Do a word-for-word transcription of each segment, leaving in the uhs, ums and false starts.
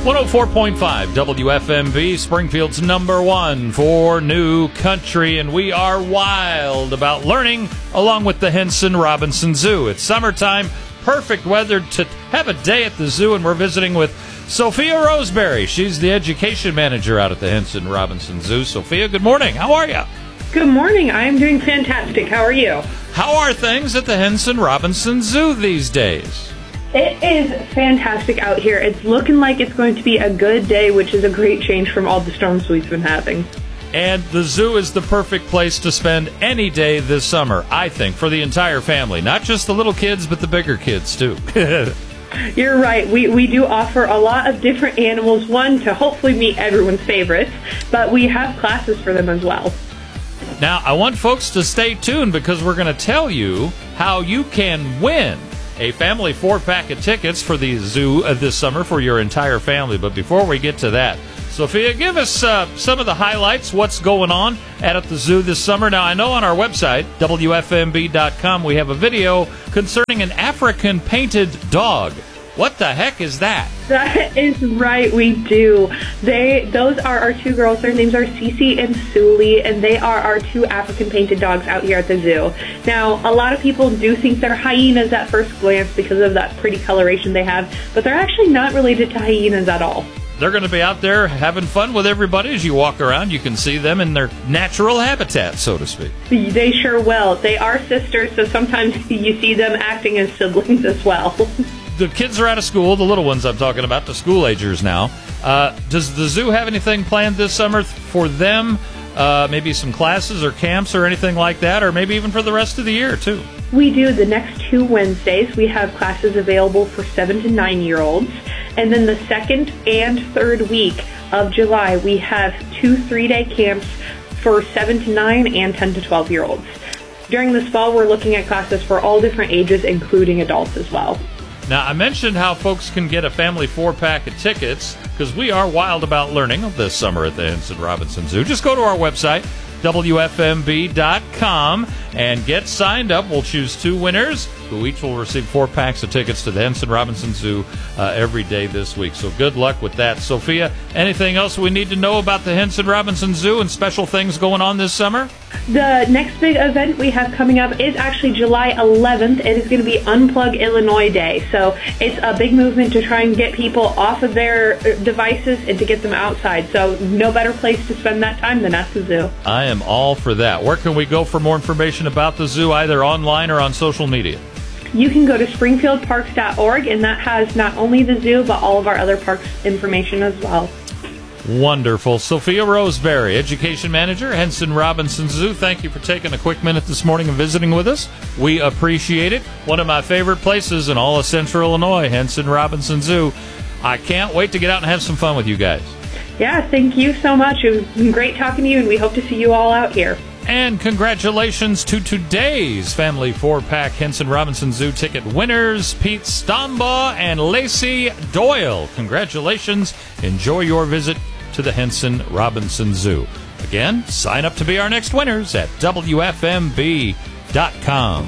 one oh four point five W F M B, Springfield's number one for new country, and we are wild about learning along with the Henson Robinson Zoo. It's summertime, perfect weather to have a day at the zoo, and we're visiting with Sophia Roseberry. She's the education manager out at the Henson Robinson Zoo. Sophia, good morning. How are you? Good morning. I am doing fantastic. How are you? How are things at the Henson Robinson Zoo these days? It is fantastic out here. It's looking like it's going to be a good day, which is a great change from all the storms we've been having. And the zoo is the perfect place to spend any day this summer, I think, for the entire family. Not just the little kids, but the bigger kids, too. You're right. We, we do offer a lot of different animals, one, to hopefully meet everyone's favorites, but we have classes for them as well. Now, I want folks to stay tuned because we're going to tell you how you can win a family four-pack of tickets for the zoo uh, this summer for your entire family. But before we get to that, Sophia, give us uh, some of the highlights, what's going on at, at the zoo this summer. Now, I know on our website, W F M B dot com, we have a video concerning an African painted dog. What the heck is that? That is right, we do. They, those are our two girls. Their names are Cece and Suli, and they are our two African painted dogs out here at the zoo. Now, a lot of people do think they're hyenas at first glance because of that pretty coloration they have, but they're actually not related to hyenas at all. They're going to be out there having fun with everybody as you walk around. You can see them in their natural habitat, so to speak. They sure will. They are sisters, so sometimes you see them acting as siblings as well. The kids are out of school, the little ones I'm talking about, the school-agers now. Uh, does the zoo have anything planned this summer for them? Uh, maybe some classes or camps or anything like that, or maybe even for the rest of the year, too? We do. The next two Wednesdays, we have classes available for seven to nine-year-olds. And then the second and third week of July, we have two three-day camps for seven to nine and ten to twelve-year-olds. During this fall, we're looking at classes for all different ages, including adults as well. Now, I mentioned how folks can get a family four-pack of tickets because we are wild about learning this summer at the Henson Robinson Zoo. Just go to our website, W F M B dot com, and get signed up. We'll choose two winners who each will receive four packs of tickets to the Henson Robinson Zoo uh, every day this week. So good luck with that. Sophia, anything else we need to know about the Henson Robinson Zoo and special things going on this summer? The next big event we have coming up is actually July eleventh. It is going to be Unplug Illinois Day. So it's a big movement to try and get people off of their devices and to get them outside. So no better place to spend that time than at the zoo. I am all for that. Where can we go for more information about the zoo, either online or on social media? You can go to springfield parks dot org, and that has not only the zoo, but all of our other parks information as well. Wonderful. Sophia Roseberry, Education Manager, Henson Robinson Zoo. Thank you for taking a quick minute this morning and visiting with us. We appreciate it. One of my favorite places in all of Central Illinois, Henson Robinson Zoo. I can't wait to get out and have some fun with you guys. Yeah, thank you so much. It was been great talking to you, and we hope to see you all out here. And congratulations to today's Family four-pack Henson Robinson Zoo ticket winners, Pete Stombaugh and Lacey Doyle. Congratulations. Enjoy your visit to the Henson Robinson Zoo. Again, sign up to be our next winners at W F M B dot com.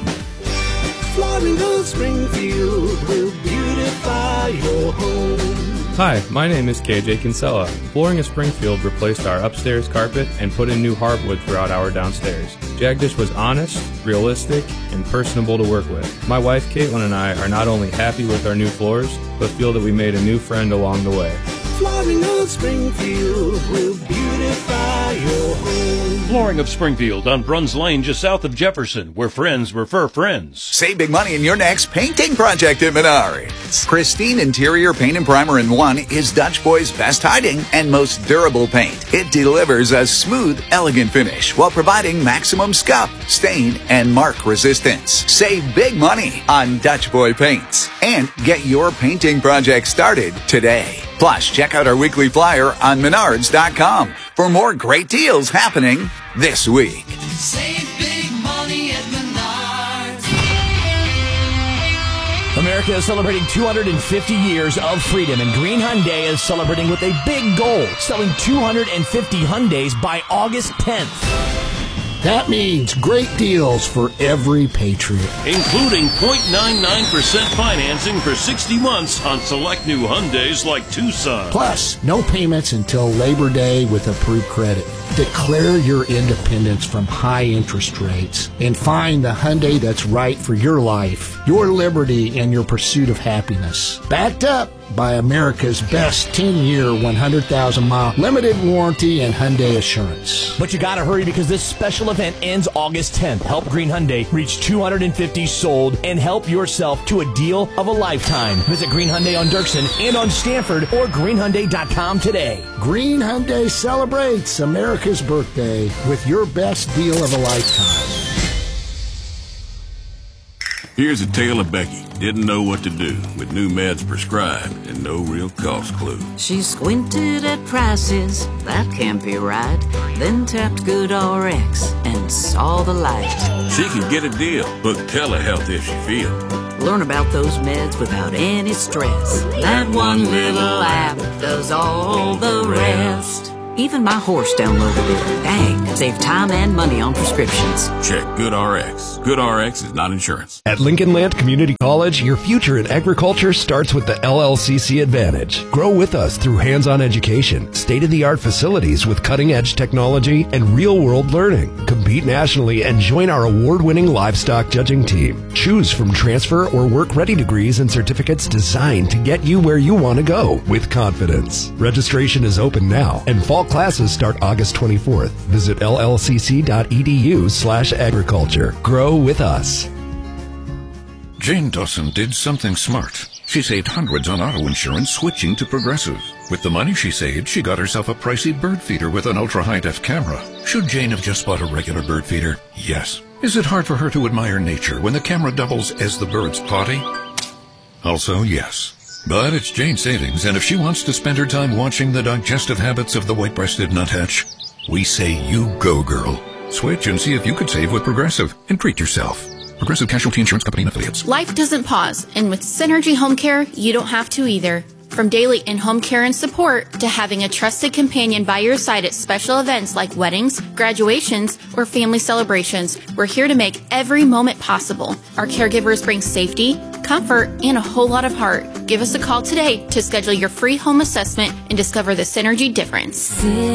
Flooring of Springfield will beautify your home. Hi, my name is K J Kinsella. Flooring of Springfield replaced our upstairs carpet and put in new hardwood throughout our downstairs. Jagdish was honest, realistic, and personable to work with. My wife Caitlin and I are not only happy with our new floors, but feel that we made a new friend along the way. Flooring of Springfield will beautify your home. Flooring of Springfield on Bruns Lane, just south of Jefferson, where friends refer friends. Save big money in your next painting project at Menards. Pristine Interior Paint and Primer in One is Dutch Boy's best hiding and most durable paint. It delivers a smooth, elegant finish while providing maximum scuff, stain, and mark resistance. Save big money on Dutch Boy paints and get your painting project started today. Plus, check out our weekly flyer on menards dot com for more great deals happening this week. Save big money at Menards. America is celebrating two hundred fifty years of freedom, and Green Hyundai is celebrating with a big goal, selling two hundred fifty Hyundais by August tenth. That means great deals for every Patriot. Including zero point nine nine percent financing for sixty months on select new Hyundais like Tucson. Plus, no payments until Labor Day with approved credit. Declare your independence from high interest rates and find the Hyundai that's right for your life, your liberty, and your pursuit of happiness. Backed up by America's best ten-year, one hundred thousand mile limited warranty and Hyundai Assurance. But you gotta hurry because this special event ends August tenth. Help Green Hyundai reach two hundred fifty sold and help yourself to a deal of a lifetime. Visit Green Hyundai on Dirksen and on Stanford or green hyundai dot com today. Green Hyundai celebrates America's birthday with your best deal of a lifetime. Here's a tale of Becky. Didn't know what to do with new meds prescribed and no real cost clue. She squinted at prices, that can't be right. Then tapped GoodRx and saw the light. She can get a deal. Book telehealth if she feel. Learn about those meds without any stress. That one little app does all the rest. Even my horse downloaded it. Dang, save time and money on prescriptions. Check GoodRx. GoodRx is not insurance. At Lincoln Land Community College, your future in agriculture starts with the L L C C Advantage. Grow with us through hands-on education, state-of-the-art facilities with cutting-edge technology, and real-world learning. Compete nationally and join our award-winning livestock judging team. Choose from transfer or work-ready degrees and certificates designed to get you where you want to go with confidence. Registration is open now, and fall classes start August twenty-fourth. Visit L L C C dot E D U slash agriculture. Grow with us. Jane Dawson did something smart. She saved hundreds on auto insurance switching to Progressive. With the money she saved, she got herself a pricey bird feeder with an ultra-high-def camera. Should Jane have just bought a regular bird feeder? Yes. Is it hard for her to admire nature when the camera doubles as the bird's potty? Also, yes. But it's Jane's savings, and if she wants to spend her time watching the digestive habits of the white-breasted nuthatch, we say you go, girl. Switch and see if you could save with Progressive and treat yourself. Progressive Casualty Insurance Company and Affiliates. Life doesn't pause, and with Synergy Home Care, you don't have to either. From daily in-home care and support to having a trusted companion by your side at special events like weddings, graduations, or family celebrations, we're here to make every moment possible. Our caregivers bring safety, comfort, and a whole lot of heart. Give us a call today to schedule your free home assessment and discover the Synergy difference.